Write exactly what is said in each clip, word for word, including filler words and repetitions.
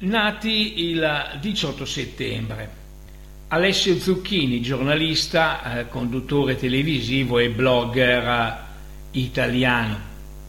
Nati il diciotto settembre. Alessio Zucchini, giornalista, eh, conduttore televisivo e blogger eh, italiano.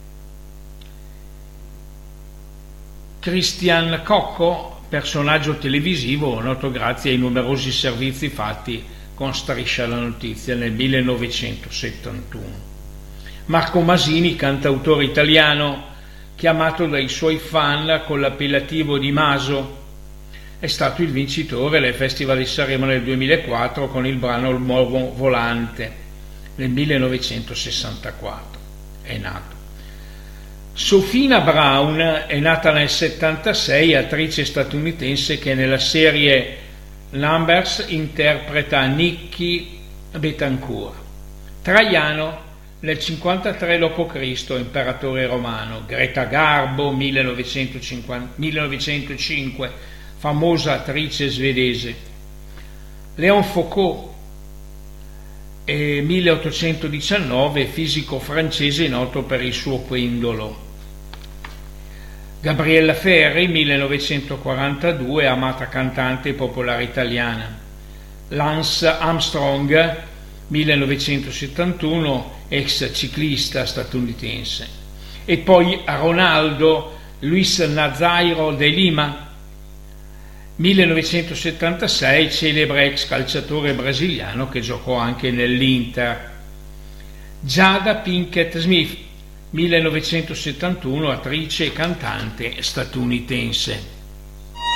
Christian Cocco, personaggio televisivo noto grazie ai numerosi servizi fatti con Striscia la Notizia nel millenovecentosettantuno. Marco Masini, cantautore italiano, chiamato dai suoi fan con l'appellativo di Maso, è stato il vincitore del Festival di Sanremo nel duemilaquattro con il brano Il Momo Volante. Nel millenovecentosessantaquattro è nato. Sofina Brown è nata nel settantasei, attrice statunitense che nella serie Numbers interpreta Nikki Betancourt. Traiano nel cinquantatré dopo Cristo, imperatore romano. Greta Garbo, millenovecentocinque, famosa attrice svedese. Léon Foucault, eh, milleottocentodiciannove, fisico francese noto per il suo pendolo. Gabriella Ferri, millenovecentoquarantadue, amata cantante popolare italiana. Lance Armstrong, millenovecentosettantuno, ex ciclista statunitense. E poi Ronaldo Luis Nazairo de Lima, millenovecentosettantasei, celebre ex calciatore brasiliano che giocò anche nell'Inter. Jada Pinkett Smith, millenovecentosettantuno, attrice e cantante statunitense.